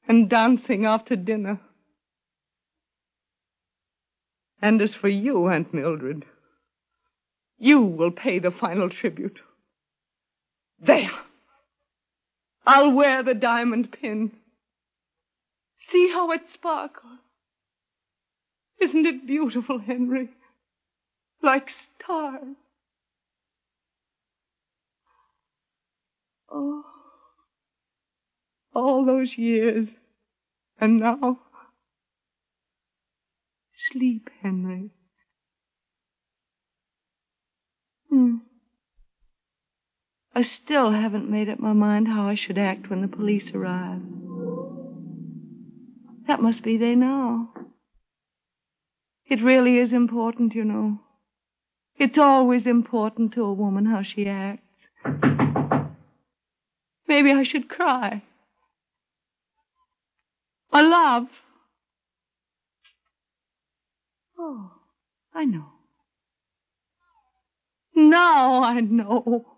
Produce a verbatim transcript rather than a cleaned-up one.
and dancing after dinner. And as for you, Aunt Mildred, you will pay the final tribute. There. I'll wear the diamond pin. See how it sparkles. Isn't it beautiful, Henry? Like stars. Oh, all those years. And now, sleep, Henry. Hmm. I still haven't made up my mind how I should act when the police arrive. That must be they now. It really is important, you know. It's always important to a woman how she acts. Maybe I should cry. Or love. Oh, I know. Now I know.